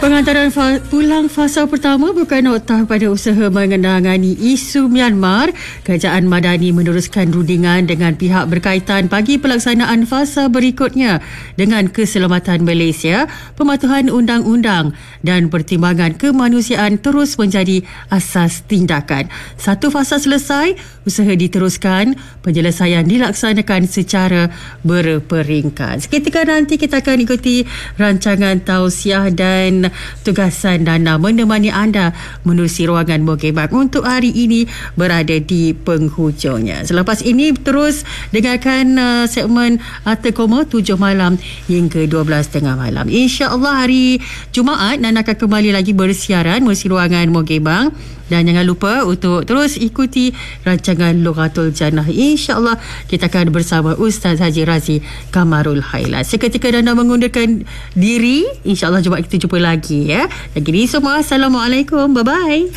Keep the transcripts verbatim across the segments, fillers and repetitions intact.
Pengantaran fa- pulang fasa pertama bukan noktah pada usaha mengenangani isu Myanmar. Kerajaan Madani meneruskan rundingan dengan pihak berkaitan bagi pelaksanaan fasa berikutnya dengan keselamatan Malaysia, pematuhan undang-undang dan pertimbangan kemanusiaan terus menjadi asas tindakan. Satu fasa selesai, usaha diteruskan, penyelesaian dilaksanakan secara berperingkat. Seketika nanti kita akan ikuti rancangan tausiah dan tugasan Nana menemani anda menerusi ruangan Mogebak untuk hari ini berada di penghujungnya. Selepas ini terus dengarkan uh, segmen Harta Koma tujuh malam hingga dua belas tengah malam. InsyaAllah hari Jumaat Nana akan kembali lagi bersiaran menerusi ruangan Mogebak. Dan jangan lupa untuk terus ikuti rancangan Lughatul Jannah. InsyaAllah kita akan bersama Ustaz Haji Razi Kamarul Hailat. Seketika Nana mengundurkan diri. InsyaAllah Jumaat kita jumpa lagi ya. Dan kini semua, Assalamualaikum. Bye-bye.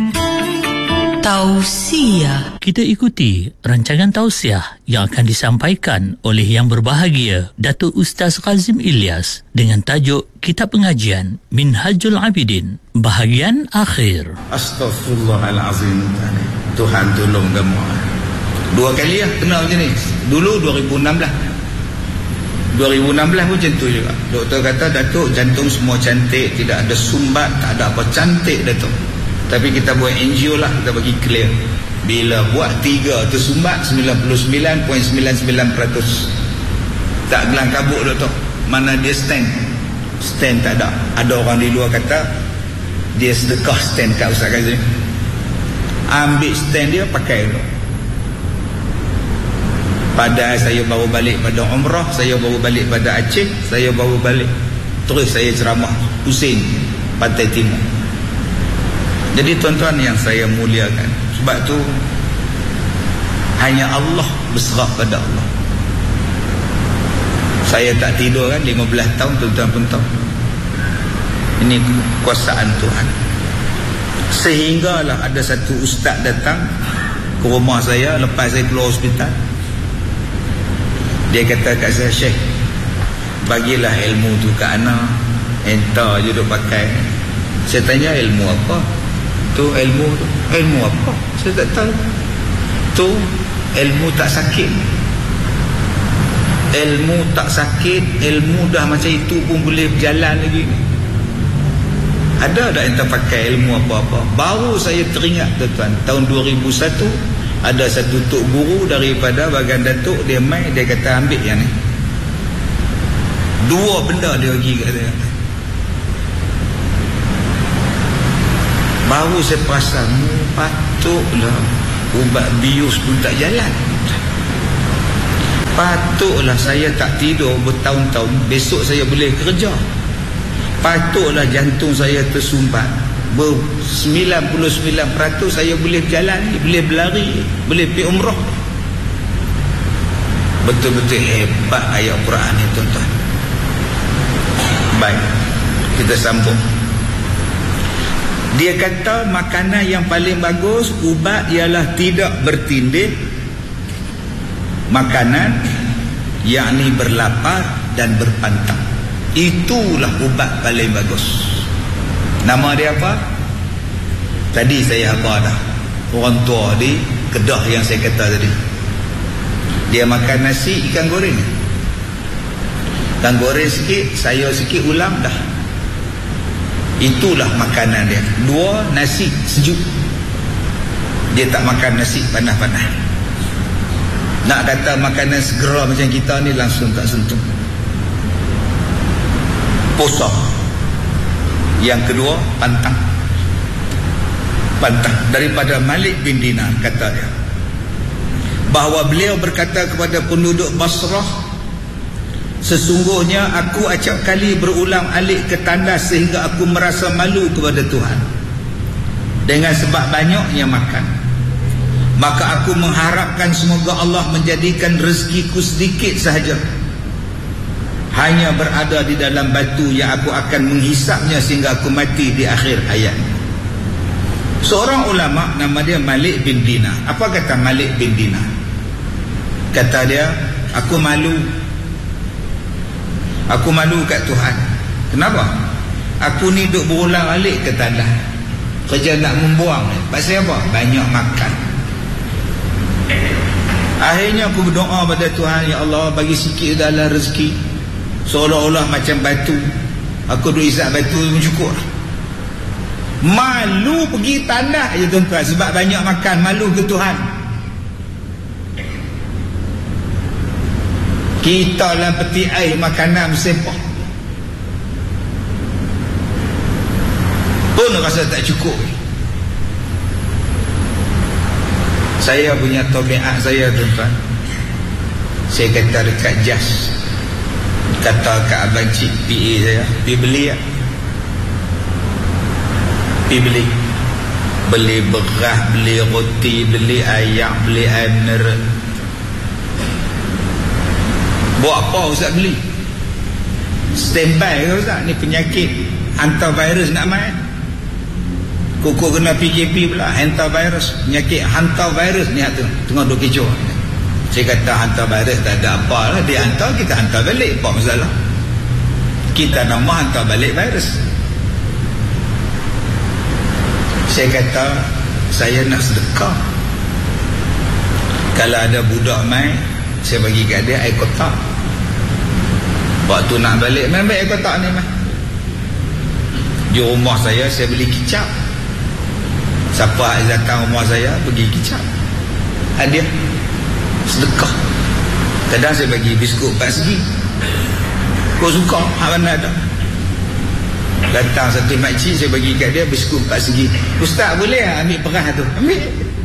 Tausiah. Kita ikuti rancangan tausiah yang akan disampaikan oleh yang berbahagia Datuk Ustaz Kazim Ilyas dengan tajuk Kitab Pengajian Minhajul Abidin bahagian akhir. Astaghfirullahalazim. Tuhan tolong kamu. Dua kali lah kena macam ni. Dulu dua ribu enam belas dua ribu enam belas pun macam tu juga. Doktor kata, Datuk, jantung semua cantik, tidak ada sumbat, tak ada apa, cantik Datuk. Tapi kita buat angio lah, kita bagi clear. Bila buat tiga tersumbat, sembilan puluh sembilan perpuluhan sembilan sembilan peratus tak gelang kabut Doktor. Mana dia stand? Stand tak ada. Ada orang di luar kata dia sedekah stand kat Ustaz Kazim. Ambil stand dia, pakai dulu. Padahal saya baru balik pada umrah, saya baru balik pada Aceh, saya baru balik. Terus saya ceramah pusing Pantai Timur. Jadi tuan-tuan yang saya muliakan, sebab tu hanya Allah berserah pada Allah. Saya tak tidur kan lima belas tahun, tuan-tuan pun tahu. Ini kuasaan Tuhan. Sehinggalah ada satu ustaz datang ke rumah saya lepas saya keluar hospital. Dia kata kat saya, Syekh, bagilah ilmu tu kat ana, entah je duk pakai. Saya tanya, ilmu apa? Tu ilmu tu ilmu apa? Saya tak tahu. Tu ilmu tak sakit. Ilmu tak sakit, ilmu dah macam itu pun boleh berjalan lagi. Ada tak yang tak pakai ilmu apa-apa? Baru saya teringat tuan-tuan, tahun dua ribu satu ada satu tok guru daripada bahagian Datuk, dia mai, dia kata ambil yang ni. Dua benda dia bagi kat saya. Baru saya perasan, patutlah ubat bius pun tak jalan. Patutlah saya tak tidur bertahun-tahun, besok saya boleh kerja. Patutlah jantung saya tersumbat, ber sembilan puluh sembilan peratus saya boleh berjalan, boleh berlari, boleh pergi umrah. Betul-betul hebat ayat Quran ni tuan-tuan. Baik, kita sambung. Dia kata makanan yang paling bagus, ubat ialah tidak bertindih. Makanan yakni berlapar dan berpantang. Itulah ubat paling bagus. Nama dia apa? Tadi saya apa dah. Orang tua di Kedah yang saya kata tadi. Dia makan nasi ikan goreng. Ikan goreng sikit, sayur sikit, ulam dah. Itulah makanan dia. Dua, nasi sejuk. Dia tak makan nasi panas-panas. Nak kata makanan segera macam kita ni langsung tak sentuh. Puasa. Yang kedua, pantang. Pantang. Daripada Malik bin Dinar kata dia, bahawa beliau berkata kepada penduduk Basrah, sesungguhnya aku acap kali berulang alik ke tandas sehingga aku merasa malu kepada Tuhan dengan sebab banyaknya makan. Maka aku mengharapkan semoga Allah menjadikan rezekiku sedikit sahaja, hanya berada di dalam batu yang aku akan menghisapnya sehingga aku mati di akhir hayat. Seorang ulama nama dia Malik bin Dinar. Apa kata Malik bin Dinar? Kata dia, aku malu. Aku malu kat Tuhan. Kenapa? Aku ni duk berulang alik ke tanah, kerja nak membuang ni. Pasal apa? Banyak makan. Akhirnya aku berdoa pada Tuhan, ya Allah bagi sikit dalam rezeki. Seolah-olah macam batu, aku duk isap batu pun cukup. Malu pergi tanah je tuan-tuan, sebab banyak makan. Malu ke Tuhan? Kita dalam peti air makanan bersepah pun rasa tak cukup. Saya punya tabiat saya tuan-tuan, saya kata dekat jas, kata kat abang cik P A saya, pergi beli ya, pergi beli beli beras, beli roti, beli ayam, beli air mineral. Buat apa Ustaz beli? Standby ke Ustaz? Ni penyakit hantar virus nak main. Kuku kena P K P pula, hantar virus, penyakit hantar virus ni tu tengah duk kecoh. Saya kata hantar virus tak ada apa lah, dia hantar, kita hantar balik, apa masalah? Kita nama hantar balik virus. Saya kata saya nak sedekah. Kalau ada budak main, saya bagi kat dia air kotak. Waktu nak balik, main baik air kotak ni mah. Di rumah saya, saya beli kicap. Siapa yang datang rumah saya, pergi kicap. Hadiah, sedekah. Kadang saya bagi biskut empat segi. Kau suka, hak mana ada. Datang satu makcik, saya bagi kat dia biskut empat segi. Ustaz boleh ambil perah tu? Ambil.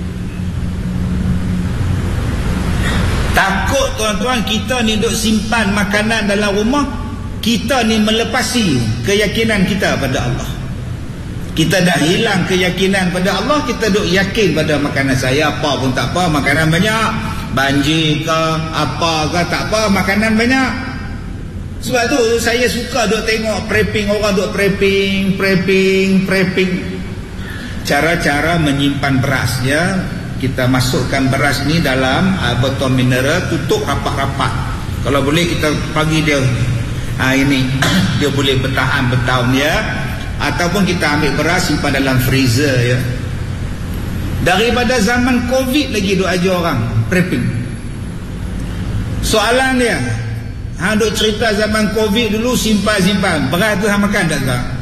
Takut tuan-tuan kita ni duk simpan makanan dalam rumah, kita ni melepasi keyakinan kita pada Allah. Kita dah hilang keyakinan pada Allah, kita duk yakin pada makanan. Saya apa pun tak apa, makanan banyak, banjir ke apa ke tak apa, makanan banyak. Sebab tu saya suka duk tengok prepping, orang duk prepping, prepping, prepping. Cara-cara menyimpan beras ya. Kita masukkan beras ni dalam uh, botol mineral, tutup rapat-rapat. Kalau boleh kita bagi dia uh, ini dia boleh bertahan bertahun ya. Ataupun kita ambil beras simpan dalam freezer ya. Daripada zaman Covid lagi duk ajar orang prepping. Soalan dia, hang duk cerita zaman Covid dulu simpan-simpan beras tu hang makan tak tak?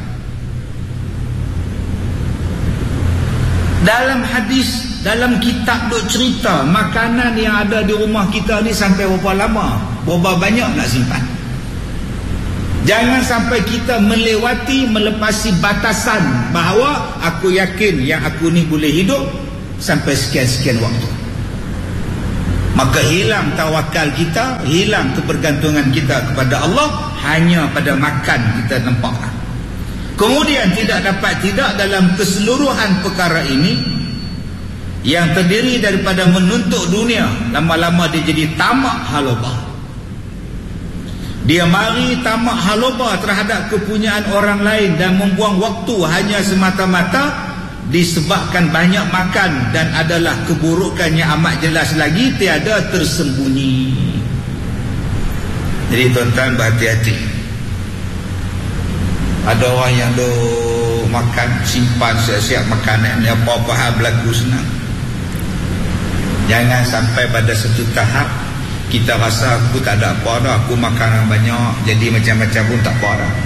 Dalam hadis, dalam kitab duk cerita makanan yang ada di rumah kita ni sampai berapa lama, berapa banyak nak simpan. Jangan sampai kita melewati, melepasi batasan bahawa aku yakin yang aku ni boleh hidup sampai sekian-sekian waktu. Maka hilang tawakal kita, hilang kebergantungan kita kepada Allah hanya pada makan kita nampak. Kemudian tidak dapat tidak dalam keseluruhan perkara ini yang terdiri daripada menuntut dunia, lama-lama dia jadi tamak halobah. Dia mari tamak halobah terhadap kepunyaan orang lain dan membuang waktu hanya semata-mata disebabkan banyak makan, dan adalah keburukannya amat jelas lagi, tiada tersembunyi. Jadi tuan-tuan berhati-hati. Ada orang yang duk makan, simpan siap-siap makanan, apa-apa hal berlaku senang. Jangan sampai pada satu tahap kita rasa aku tak ada apa dah, aku makanan banyak, jadi macam-macam pun tak apa dah.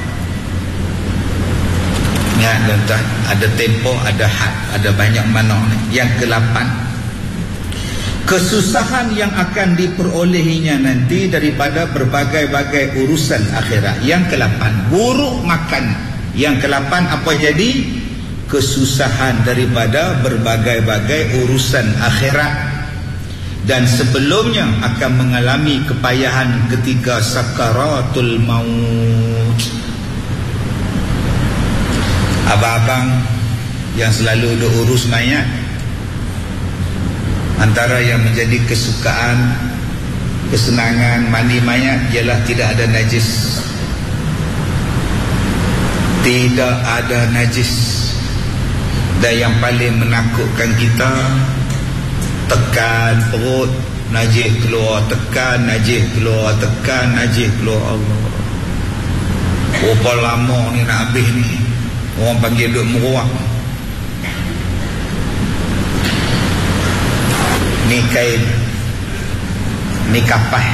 Ingat tuan-tuan, ada tempoh, ada had, ada banyak mana ni. Yang kelapan, kesusahan yang akan diperolehinya nanti daripada berbagai-bagai urusan akhirat. Yang kelapan, buruk makan. Yang kelapan apa jadi? Kesusahan daripada berbagai-bagai urusan akhirat. Dan sebelumnya akan mengalami kepayahan ketika sakaratul maut. Abang-abang yang selalu duk urus mayat, antara yang menjadi kesukaan, kesenangan mandi mayat ialah tidak ada najis. Tidak ada najis. Dan yang paling menakutkan kita, tekan perut, najis keluar, tekan najis keluar, tekan najis keluar. Allah. Berapa lama ni nak habis ni. Orang panggil duk meruak. Ni kain, ni kapas,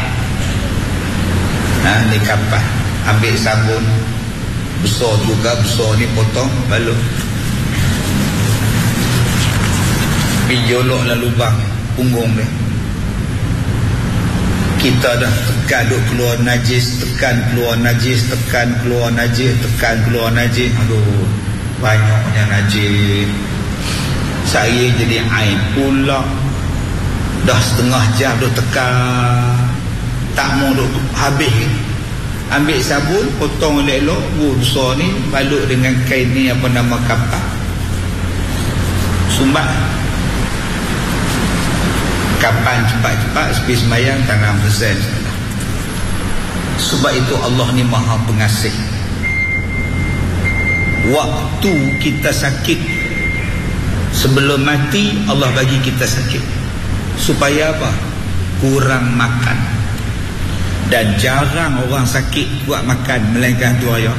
ha, ni kapas. Ambil sabun besar juga, besar ni potong balut, pergi joloklah lubang punggung dia. Kita dah tekan duk keluar najis, tekan keluar najis, tekan keluar najis, tekan keluar najis. Aduh, banyaknya najis. Saya jadi air pula. Dah setengah jam duk tekan, tak mau duk habis. Ambil sabun, potong elok-elok, buah besar ni, balut dengan kain ni apa nama kapak. Sumbat. Kapan cepat-cepat sepi semayang tanam persen. Sebab itu Allah ni maha pengasih. Waktu kita sakit, sebelum mati Allah bagi kita sakit. Supaya apa? Kurang makan. Dan jarang orang sakit buat makan melainkan tu ayah.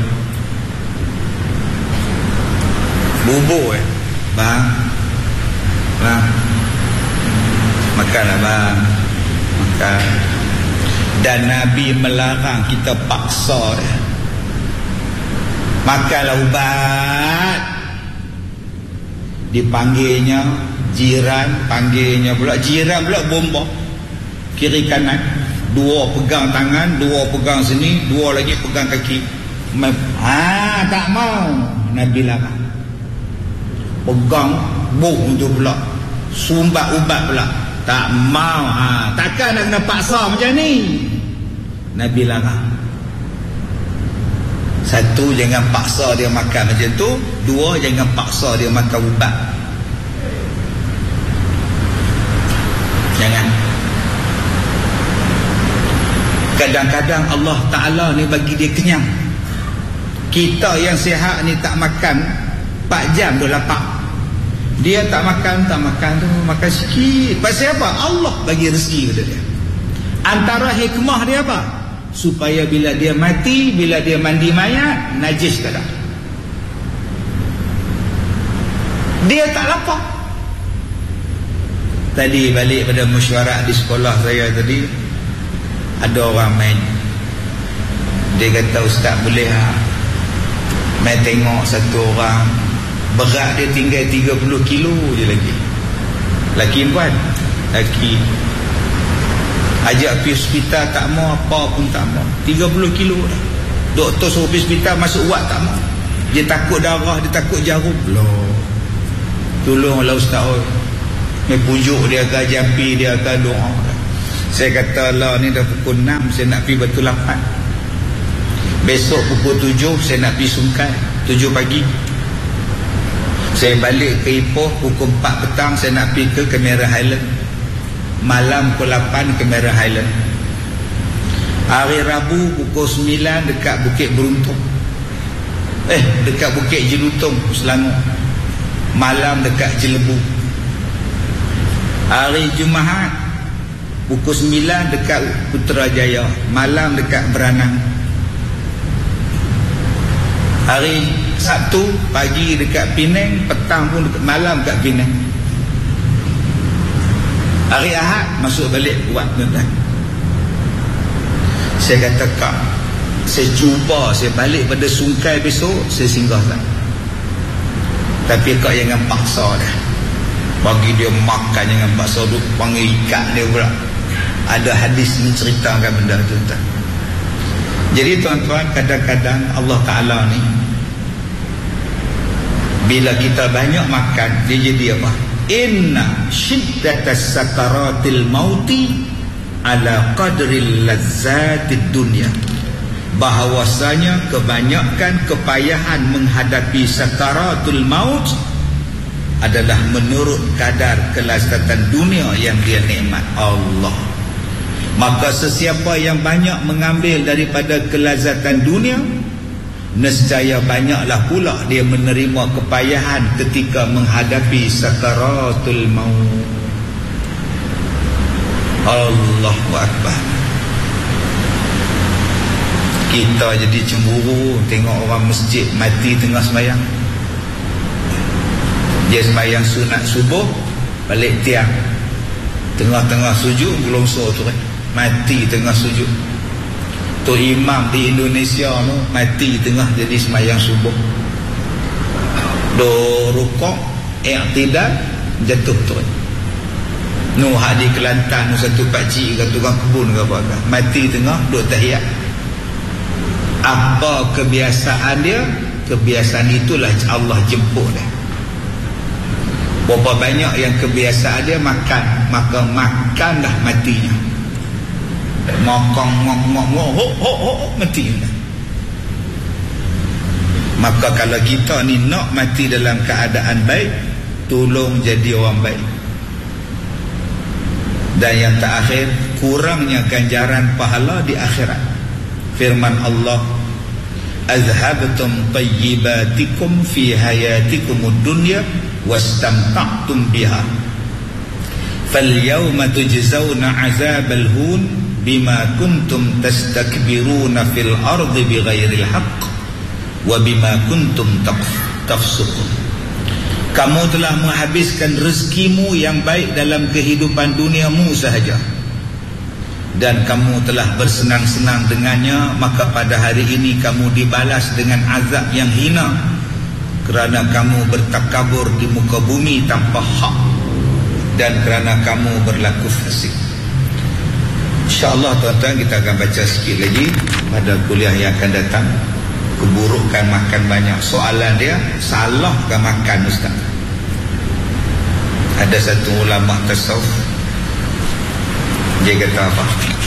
Bubur eh bang, bang, makanlah bang, makan. Dan Nabi melarang kita paksa dia. Makanlah ubat. Dipanggilnya jiran, panggilnya pula jiran pula bomba kiri kanan, dua pegang tangan, dua pegang sini, dua lagi pegang kaki. Ah, tak mau. Nabi larang. Pegang bung tu pula, sumbat ubat pula, tak mau. Ha, takkan nak kena paksa macam ni. Nabi larang. Satu, jangan paksa dia makan macam tu. Dua, jangan paksa dia makan ubat. Jangan. Kadang-kadang Allah Ta'ala ni bagi dia kenyang. Kita yang sihat ni tak makan empat jam dah lapar. Dia tak makan, tak makan tu, makan sikit. Pasal apa? Allah bagi rezeki kepada dia. Antara hikmah dia apa? Supaya bila dia mati, bila dia mandi mayat, najis tak ada. Dia tak lapar. Tadi balik pada mesyuarat di sekolah saya tadi, ada orang main. Dia kata, ustaz boleh ha? Main tengok satu orang, berat dia tinggal tiga puluh kilo je lagi. Laki puan? Laki. Ajak pergi hospital tak mau, apa pun tak mau. tiga puluh kilo dah. Doktor suruh pergi hospital, masuk wad tak mau. Dia takut darah, dia takut jarum. Loh, tolonglah ustaz. Ni pujuk dia ke, jampi dia ke, doa. Saya kata lah ni dah pukul enam, saya nak pergi Batu Lapan. Besok pukul tujuh saya nak pergi Sungkai, tujuh pagi. Saya balik ke Ipoh pukul empat petang, saya nak pergi ke Kamera Highland. Malam pukul lapan Kamera Highland. Hari Rabu pukul sembilan dekat Bukit Beruntung. Eh, dekat Bukit Jelutong, Selangor. Malam dekat Jelebu. Hari Jumaat pukul sembilan dekat Putrajaya. Malam dekat Beranang. Hari Sabtu pagi dekat Penang, petang pun dekat, malam dekat Penang. Hari Ahad masuk balik buat tuan-tuan. Saya kata, kak, saya cuba saya balik pada Sungkai besok, saya singgah sana. Tapi kak jangan paksa dah. Bagi dia makan jangan paksa, duk panggil ikat dia pula. Ada hadis ni ceritakan benda tu tuan. Jadi tuan-tuan, kadang-kadang Allah Ta'ala ni bila kita banyak makan, dia jadi apa? Inna syiddatas sakaratil mauti ala qadril lazzatid dunya. Bahawasanya kebanyakan kepayahan menghadapi sakaratul maut adalah menurut kadar kelazatan dunia yang dia nikmat. Allah. Maka sesiapa yang banyak mengambil daripada kelazatan dunia, nescaya banyaklah pula dia menerima kepayahan ketika menghadapi sakaratul maut. Allahu Akbar. Kita jadi cemburu tengok orang masjid mati tengah sembahyang. Dia sembahyang sunat subuh, balik tiang, tengah-tengah sujud gelongso tu kan, mati tengah sujud. Tu imam di Indonesia tu mati tengah jadi sembahyang subuh. Do rukuk i'tidal jatuh tu kan. Nu hak di Kelantan, nu satu pakcik ke tukang kebun ke apa ke, mati tengah duk tahiyat. Apa kebiasaan dia? Kebiasaan itulah Allah jemput dia. Berapa banyak yang kebiasaan dia makan, maka makanlah matinya. Mokong mok mok mok ho ho ho matinya. Maka kalau kita ni nak mati dalam keadaan baik, tolong jadi orang baik. Dan yang terakhir, kurangnya ganjaran pahala di akhirat. Firman Allah, azhabtum tayyibatikum fi hayatikumud dunya wastamta'tum biha falyawma tujzauna 'adzabal hun bima kuntum tastakbiruna fil ardi bighairil haqq wa bima kuntum tafsukun. Kamu telah menghabiskan rezekimu yang baik dalam kehidupan duniamu sahaja, dan kamu telah bersenang-senang dengannya, maka pada hari ini kamu dibalas dengan azab yang hina kerana kamu bertakabur di muka bumi tanpa hak, dan kerana kamu berlaku fasik. InsyaAllah tuan-tuan, kita akan baca sikit lagi pada kuliah yang akan datang. Keburukan makan banyak. Soalan dia, salahkah makan Ustaz? Ada satu ulama tasawuf, dia kata apa?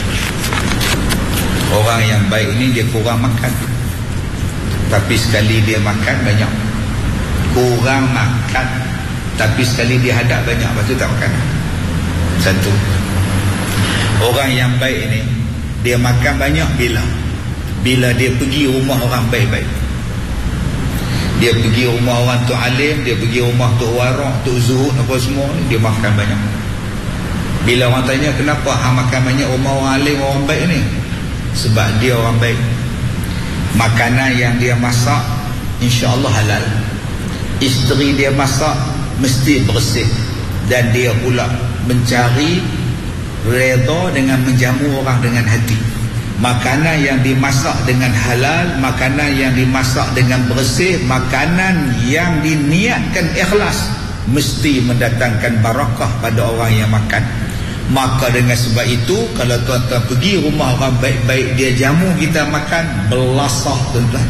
Orang yang baik ini dia kurang makan, tapi sekali dia makan banyak. Kurang makan, tapi sekali dia hadap banyak, lepas tu tak makan. Satu. Orang yang baik ini, dia makan banyak bila? Bila dia pergi rumah orang baik-baik. Dia pergi rumah orang tu alim, dia pergi rumah tu warak, tu zuhud, apa semua, dia makan banyak. Bila orang tanya kenapa hang makan banyak rumah orang alim, orang baik ni? Sebab dia orang baik. Makanan yang dia masak insya-Allah halal. Isteri dia masak mesti bersih, dan dia pula mencari redha dengan menjamu orang dengan hati. Makanan yang dimasak dengan halal, makanan yang dimasak dengan bersih, makanan yang diniatkan ikhlas, mesti mendatangkan barakah pada orang yang makan. Maka dengan sebab itu, kalau tuan-tuan pergi rumah orang baik-baik, dia jamu kita makan, belasah tuan-tuan,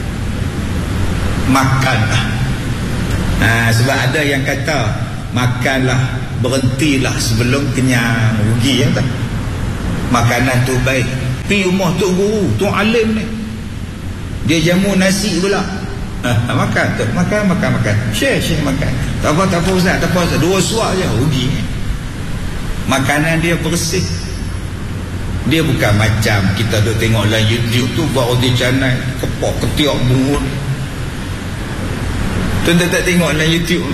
makanlah. Ha, sebab ada yang kata makanlah, berhentilah sebelum kenyang, rugi ya tak? Makanan tu baik. Pergi rumah tu guru, tu alim ni, dia jamu nasi pula, ha, makan tu, makan, makan, makan, share, share makan. Tak apa, tak apa Ustaz, tak apa Ustaz, dua suap je, rugi. Makanan dia bersih. Dia bukan macam kita duk tengok dalam YouTube tu, buat roti canai, kepok, ketiak, bungut. Tuan-tuan tak tengok dalam YouTube,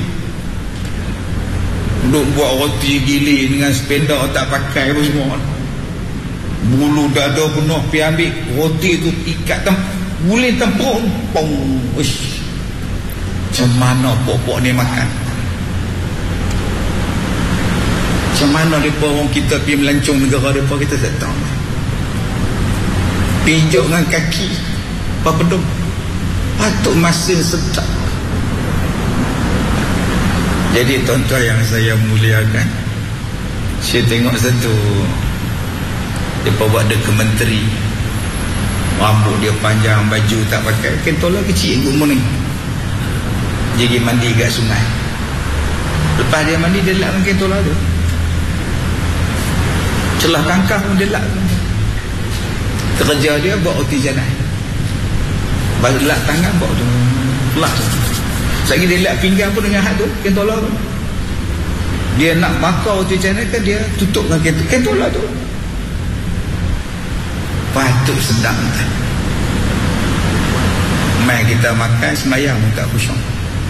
duk buat roti gili dengan spender tak pakai apa semua, bulu dada penuh, pergi ambil roti tu, ikat tem guling tempurung, pong, uish. Macam mana pok-pok ni makan? Macam mana mereka orang kita pergi melancong negara mereka, kita tak tahu. Pinjok dengan kaki, apa pedung, patut masin sedap. Jadi tuan-tuan yang saya muliakan, saya tengok satu, dia buat dokumentari, rambut dia panjang, baju tak pakai, kentola kecil, good morning, dia pergi mandi kat sungai. Lepas dia mandi, dia lap dengan kentola tu, celah kangkang pun dia lap. Kerja dia buat roti canai, baru lap tangan, buat tu lap tu. Lagi dia lap pinggang pun dengan hat tu, kentola tu. Dia nak bakar roti canai kan, dia tutup dengan kentola tu. Patut sedap. Mai kita makan semayang pun tak khusyuk.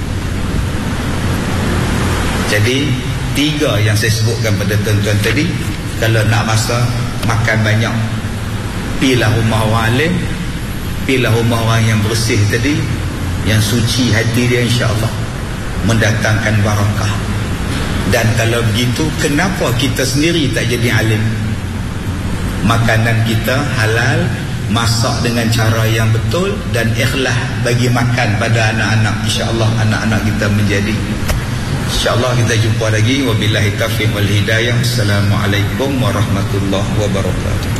Jadi tiga yang saya sebutkan pada tuan-tuan tadi, kalau nak masak makan banyak, pilah rumah orang alim, Pilih rumah orang yang bersih tadi, yang suci hati dia, insya-Allah mendatangkan barakah. Dan kalau begitu, kenapa kita sendiri tak jadi alim? Makanan kita halal, masak dengan cara yang betul, dan ikhlas bagi makan pada anak-anak. InsyaAllah anak-anak kita menjadi. InsyaAllah kita jumpa lagi. Wabillahi taufiq wal hidayah. Assalamualaikum warahmatullahi wabarakatuh.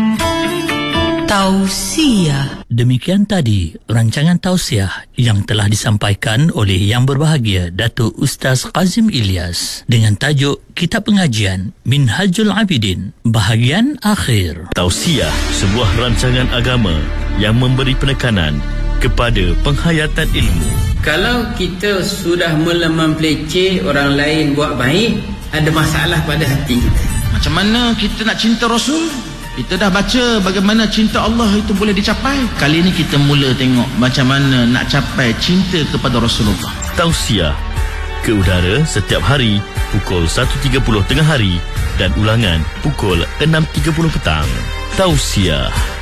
Tausiah. Demikian tadi rancangan tausiah yang telah disampaikan oleh Yang Berbahagia Datuk Ustaz Kazim Ilyas dengan tajuk Kitab Pengajian Minhajul Abidin, bahagian akhir. Tausiah, sebuah rancangan agama yang memberi penekanan kepada penghayatan ilmu. Kalau kita sudah mula mempeleceh orang lain buat baik, ada masalah pada hati kita. Macam mana kita nak cinta Rasul? Kita dah baca bagaimana cinta Allah itu boleh dicapai. Kali ini kita mula tengok macam mana nak capai cinta kepada Rasulullah. Tausiah ke udara setiap hari pukul satu tiga puluh tengah hari dan ulangan pukul enam tiga puluh petang. Tausiah.